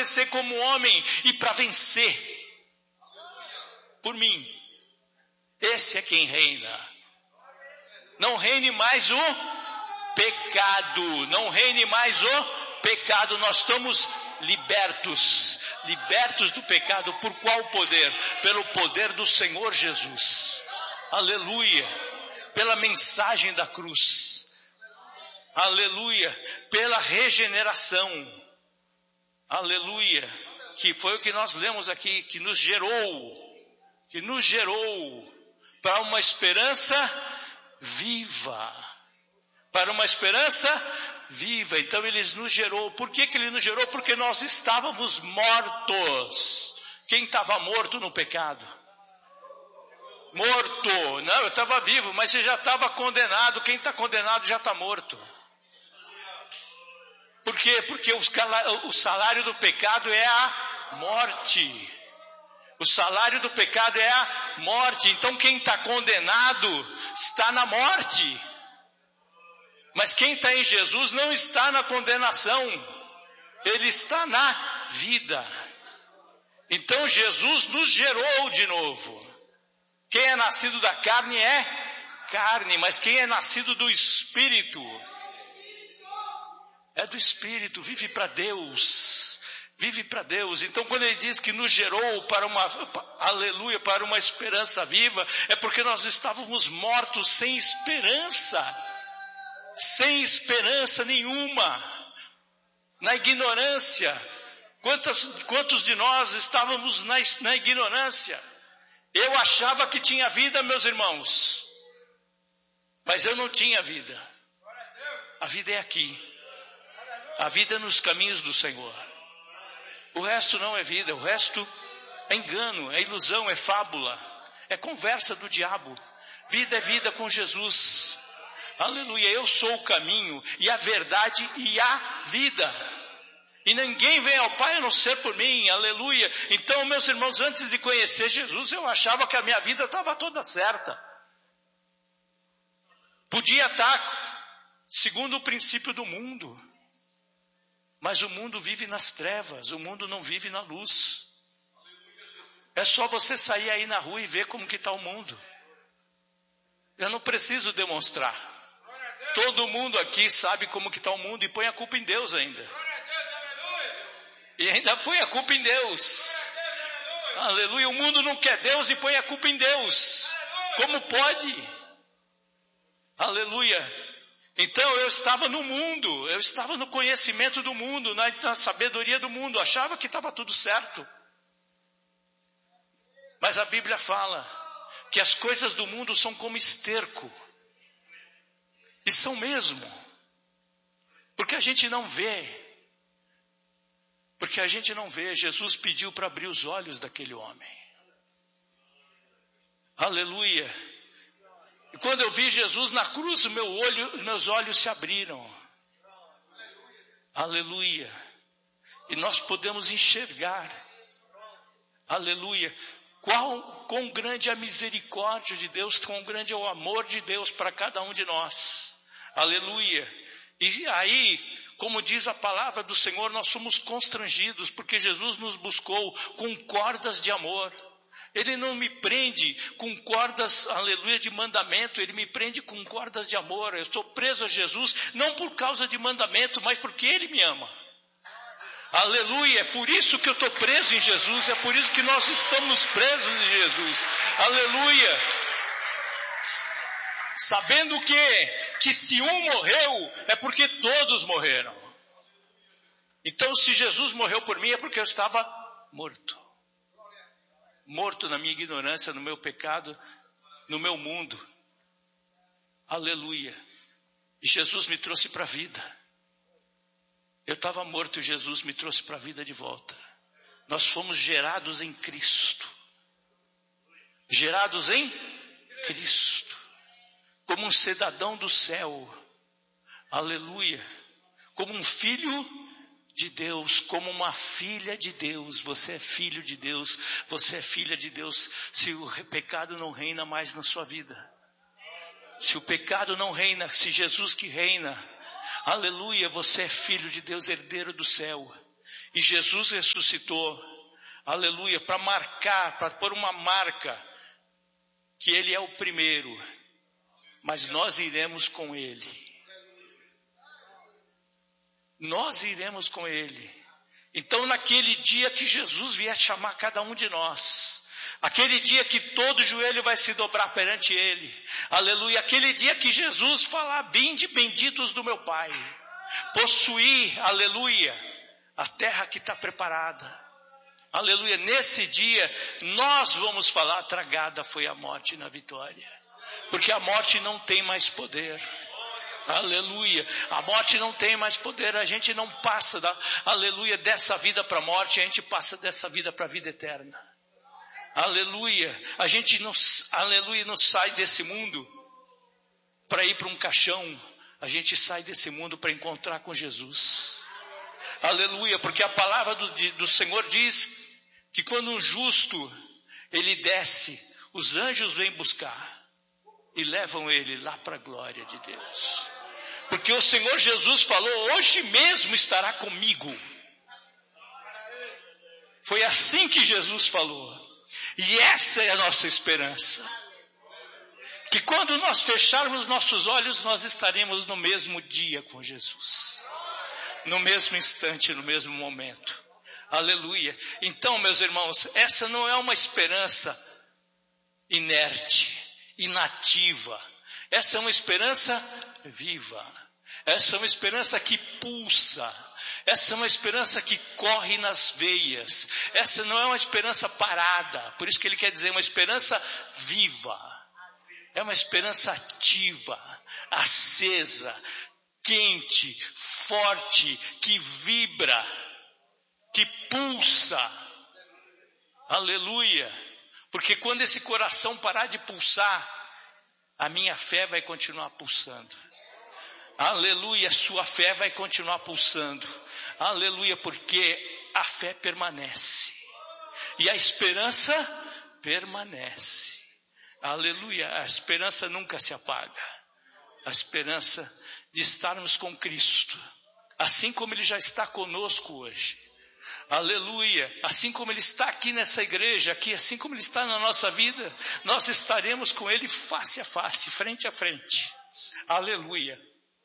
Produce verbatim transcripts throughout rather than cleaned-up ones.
vencer como homem e para vencer por mim. Esse é quem reina. Não reine mais o pecado, não reine mais o pecado. Nós estamos libertos, libertos do pecado. Por qual poder? Pelo poder do Senhor Jesus. Aleluia. Pela mensagem da cruz. Aleluia. Pela regeneração. Aleluia. Que foi o que nós lemos aqui, que nos gerou, que nos gerou para uma esperança viva. Para uma esperança viva. Então ele nos gerou. Por que que ele nos gerou? Porque nós estávamos mortos. Quem estava morto no pecado? Morto. Não, eu estava vivo, mas você já estava condenado. Quem está condenado já está morto. Por quê? Porque o salário do pecado é a morte. O salário do pecado é a morte. Então quem está condenado está na morte. Mas quem está em Jesus não está na condenação. Ele está na vida. Então Jesus nos gerou de novo. Quem é nascido da carne é carne. Mas quem é nascido do Espírito é do Espírito. Vive para Deus. Vive para Deus. Então quando ele diz que nos gerou para uma, aleluia, para uma esperança viva, é porque nós estávamos mortos sem esperança. Sem esperança nenhuma. Na ignorância. Quantas, quantos de nós estávamos na, na ignorância? Eu achava que tinha vida, meus irmãos. Mas eu não tinha vida. A vida é aqui. A vida é nos caminhos do Senhor. O resto não é vida, o resto é engano, é ilusão, é fábula, é conversa do diabo. Vida é vida com Jesus. Aleluia, eu sou o caminho e a verdade e a vida. E ninguém vem ao Pai a não ser por mim, aleluia. Então, meus irmãos, antes de conhecer Jesus, eu achava que a minha vida estava toda certa. Podia estar segundo o princípio do mundo. Mas o mundo vive nas trevas, o mundo não vive na luz. É só você sair aí na rua e ver como que está o mundo. Eu não preciso demonstrar. Todo mundo aqui sabe como que está o mundo e põe a culpa em Deus ainda. E ainda põe a culpa em Deus. Aleluia, o mundo não quer Deus e põe a culpa em Deus. Como pode? Aleluia. Então eu estava no mundo, eu estava no conhecimento do mundo, na, na sabedoria do mundo, achava que estava tudo certo. Mas a Bíblia fala que as coisas do mundo são como esterco. E são mesmo. Porque a gente não vê. Porque a gente não vê. Jesus pediu para abrir os olhos daquele homem. Aleluia. E quando eu vi Jesus na cruz, meu olho, os meus olhos se abriram. Aleluia. E nós podemos enxergar. Aleluia. Qual, quão grande é a misericórdia de Deus, quão grande é o amor de Deus para cada um de nós. Aleluia. E aí, como diz a palavra do Senhor, nós somos constrangidos, porque Jesus nos buscou com cordas de amor. Ele não me prende com cordas, aleluia, de mandamento. Ele me prende com cordas de amor. Eu estou preso a Jesus, não por causa de mandamento, mas porque Ele me ama. Aleluia, é por isso que eu estou preso em Jesus. É por isso que nós estamos presos em Jesus. Aleluia. Sabendo que, que se um morreu, é porque todos morreram. Então se Jesus morreu por mim, é porque eu estava morto. Morto na minha ignorância, no meu pecado, no meu mundo. Aleluia. E Jesus me trouxe para a vida. Eu estava morto e Jesus me trouxe para a vida de volta. Nós fomos gerados em Cristo. Gerados em Cristo. Como um cidadão do céu. Aleluia. Como um filho de Deus, como uma filha de Deus. Você é filho de Deus, você é filha de Deus. Se o pecado não reina mais na sua vida, se o pecado não reina, se Jesus que reina, aleluia, você é filho de Deus, herdeiro do céu. E Jesus ressuscitou, aleluia, para marcar, para pôr uma marca, que Ele é o primeiro, mas nós iremos com Ele. Nós iremos com Ele. Então naquele dia que Jesus vier chamar cada um de nós, aquele dia que todo joelho vai se dobrar perante Ele, aleluia, aquele dia que Jesus falar, vinde benditos do meu Pai, possuir, aleluia, a terra que está preparada, aleluia, nesse dia nós vamos falar, tragada foi a morte na vitória, porque a morte não tem mais poder. Aleluia, a morte não tem mais poder, a gente não passa, da, aleluia, dessa vida para a morte, a gente passa dessa vida para a vida eterna. Aleluia, a gente não, aleluia, não sai desse mundo para ir para um caixão, a gente sai desse mundo para encontrar com Jesus. Aleluia, porque a palavra do, do Senhor diz que quando um justo, ele desce, os anjos vêm buscar e levam ele lá para a glória de Deus. Porque o Senhor Jesus falou, hoje mesmo estará comigo. Foi assim que Jesus falou. E essa é a nossa esperança. Que quando nós fecharmos nossos olhos, nós estaremos no mesmo dia com Jesus. No mesmo instante, no mesmo momento. Aleluia. Então, meus irmãos, essa não é uma esperança inerte, inativa. Essa é uma esperança viva. Essa é uma esperança que pulsa. Essa é uma esperança que corre nas veias. Essa não é uma esperança parada. Por isso que ele quer dizer uma esperança viva. É uma esperança ativa, acesa, quente, forte, que vibra, que pulsa. Aleluia. Porque quando esse coração parar de pulsar, a minha fé vai continuar pulsando. Aleluia, sua fé vai continuar pulsando. Aleluia, porque a fé permanece. E a esperança permanece. Aleluia, a esperança nunca se apaga. A esperança de estarmos com Cristo. Assim como Ele já está conosco hoje. Aleluia, assim como Ele está aqui nessa igreja, aqui, assim como Ele está na nossa vida, nós estaremos com Ele face a face, frente a frente. Aleluia.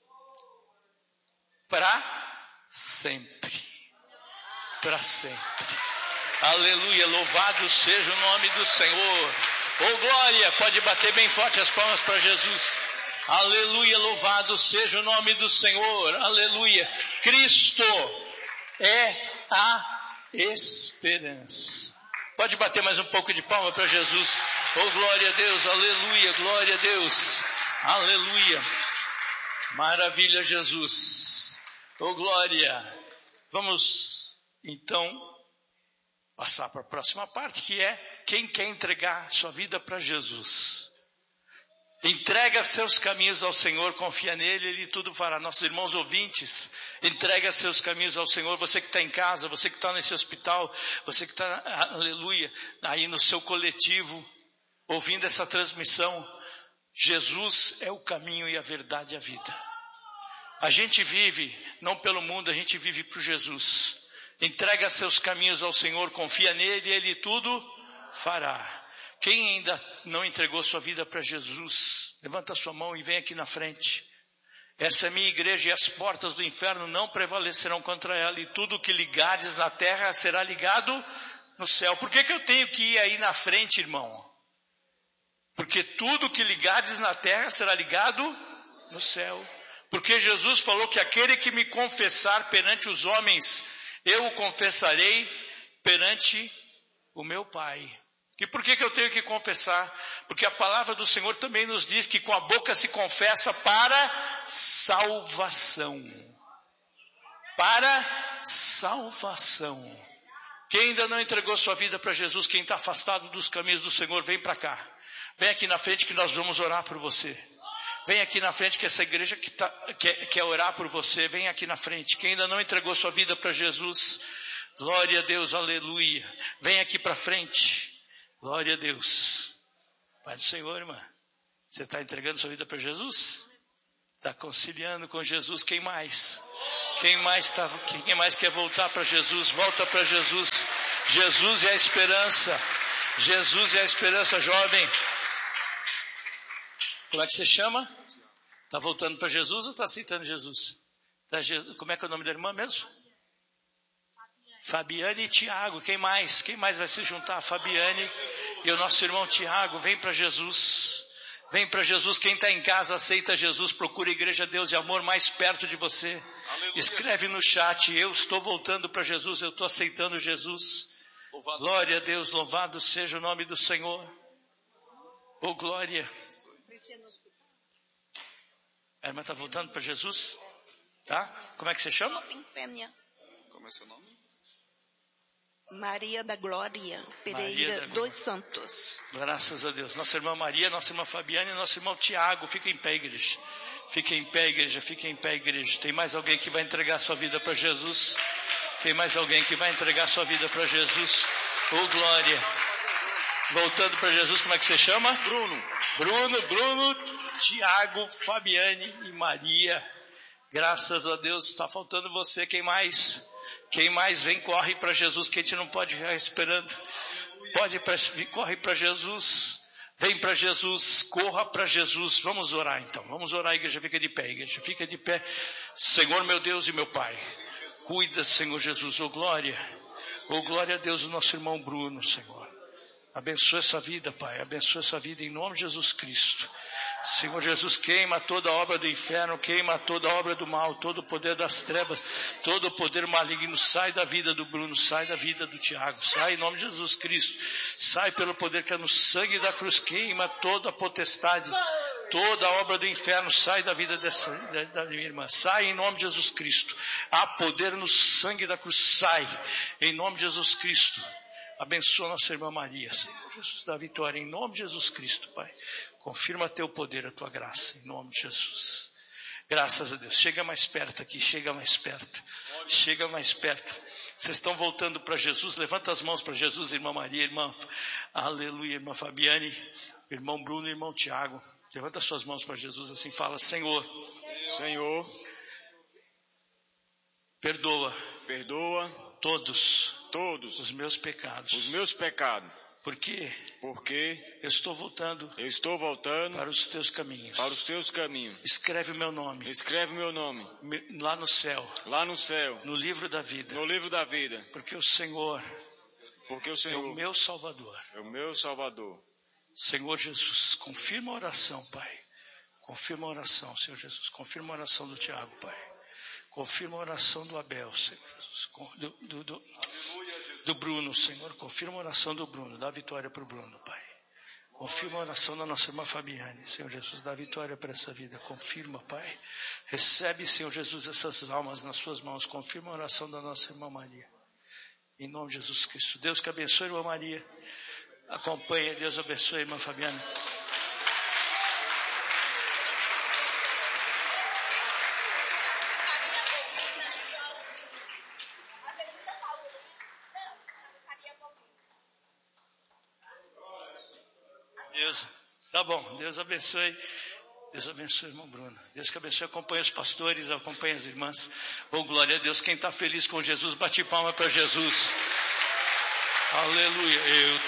Para sempre. Para sempre. Aleluia, louvado seja o nome do Senhor. Oh glória, pode bater bem forte as palmas para Jesus. Aleluia, louvado seja o nome do Senhor. Aleluia. Cristo é a esperança. Pode bater mais um pouco de palma para Jesus. Oh glória a Deus, aleluia, glória a Deus. Aleluia. Maravilha, Jesus. Oh glória. Vamos então passar para a próxima parte, que é quem quer entregar sua vida para Jesus. Entrega seus caminhos ao Senhor, confia nele, Ele tudo fará. Nossos irmãos ouvintes, entrega seus caminhos ao Senhor. Você que está em casa, você que está nesse hospital, você que está, aleluia, aí no seu coletivo, ouvindo essa transmissão, Jesus é o caminho e a verdade e a vida. A gente vive, não pelo mundo, a gente vive para Jesus. Entrega seus caminhos ao Senhor, confia nele e Ele tudo fará. Quem ainda não entregou sua vida para Jesus, levanta sua mão e vem aqui na frente. Essa é a minha igreja e as portas do inferno não prevalecerão contra ela. E tudo que ligares na terra será ligado no céu. Por que que eu tenho que ir aí na frente, irmão? Porque tudo que ligares na terra será ligado no céu. Porque Jesus falou que aquele que me confessar perante os homens, eu o confessarei perante o meu Pai. E por que que eu tenho que confessar? Porque a palavra do Senhor também nos diz que com a boca se confessa para salvação. Para salvação. Quem ainda não entregou sua vida para Jesus, quem está afastado dos caminhos do Senhor, vem para cá. Vem aqui na frente que nós vamos orar por você. Vem aqui na frente que essa igreja que tá, quer, quer orar por você. Vem aqui na frente. Quem ainda não entregou sua vida para Jesus, glória a Deus, aleluia. Vem aqui para frente. Glória a Deus. Pai do Senhor, irmã. Você está entregando sua vida para Jesus? Está conciliando com Jesus. Quem mais? Quem mais, tá, quem mais quer voltar para Jesus? Volta para Jesus. Jesus é a esperança. Jesus é a esperança, jovem. Como é que você chama? Está voltando para Jesus ou está aceitando Jesus? Tá, como é que é o nome da irmã mesmo? Fabiane e Tiago. Quem mais? Quem mais vai se juntar? Fabiane e o nosso irmão Tiago. Vem para Jesus. Vem para Jesus. Quem está em casa aceita Jesus. Procura a Igreja Deus e Amor mais perto de você. Aleluia. Escreve no chat: eu estou voltando para Jesus. Eu estou aceitando Jesus. Louvado. Glória a Deus. Louvado seja o nome do Senhor. Oh, glória. A irmã está voltando para Jesus? Tá? Como é que você chama? Como é seu nome? Maria da Glória Pereira dos Santos. Graças a Deus. Nossa irmã Maria, nossa irmã Fabiane e nosso irmão Tiago. Fica em pé, igreja. Fica em pé, igreja. Fica em pé, igreja. Tem mais alguém que vai entregar sua vida para Jesus? Tem mais alguém que vai entregar sua vida para Jesus? Oh, glória. Voltando para Jesus, como é que você chama? Bruno. Bruno, Bruno, Tiago, Fabiane e Maria. Graças a Deus. Está faltando você. Quem mais? Quem mais vem, corre para Jesus, que a gente não pode ficar esperando. Pode pra, corre para Jesus. Vem para Jesus, corra para Jesus. Vamos orar então. Vamos orar, igreja. Fica de pé, igreja. Fica de pé. Senhor, meu Deus e meu Pai. Cuida, Senhor Jesus. Oh, glória. Oh, glória a Deus, o nosso irmão Bruno, Senhor. Abençoa essa vida, Pai. Abençoa essa vida em nome de Jesus Cristo. Senhor Jesus, queima toda a obra do inferno, queima toda a obra do mal, todo o poder das trevas, todo o poder maligno, sai da vida do Bruno, sai da vida do Tiago, sai em nome de Jesus Cristo, sai pelo poder que é no sangue da cruz, queima toda a potestade, toda a obra do inferno, sai da vida dessa, da, da minha irmã, sai em nome de Jesus Cristo, há poder no sangue da cruz, sai em nome de Jesus Cristo. Abençoa nossa irmã Maria, Senhor Jesus, da vitória, em nome de Jesus Cristo, Pai. Confirma teu poder, a tua graça, em nome de Jesus. Graças a Deus. Chega mais perto aqui, chega mais perto. Chega mais perto. Vocês estão voltando para Jesus? Levanta as mãos para Jesus, irmã Maria, irmã, aleluia, irmã Fabiane, irmão Bruno, irmão Tiago. Levanta suas mãos para Jesus, assim fala: Senhor, Senhor, perdoa, perdoa todos, todos os meus pecados. Os meus pecados. Porque, porque eu estou voltando, eu estou voltando para os teus caminhos. Para os teus caminhos. Escreve o meu nome. Escreve meu nome. Lá no céu. Lá no céu. No livro da vida. No livro da vida. Porque o Senhor, porque o Senhor é o meu Salvador. É o meu Salvador. Senhor Jesus, confirma a oração, Pai. Confirma a oração, Senhor Jesus. Confirma a oração do Tiago, Pai. Confirma a oração do Abel, Senhor Jesus. Do, do, do, do Bruno, Senhor. Confirma a oração do Bruno. Dá vitória para o Bruno, Pai. Confirma a oração da nossa irmã Fabiane. Senhor Jesus, dá vitória para essa vida. Confirma, Pai. Recebe, Senhor Jesus, essas almas nas suas mãos. Confirma a oração da nossa irmã Maria. Em nome de Jesus Cristo. Deus que abençoe a irmã Maria. Acompanhe. Deus abençoe a irmã Fabiane. Deus, tá bom, Deus abençoe, Deus abençoe o irmão Bruno, Deus que abençoe, acompanhe os pastores, acompanhe as irmãs, oh glória a Deus, quem está feliz com Jesus, bate palma para Jesus, aleluia, eu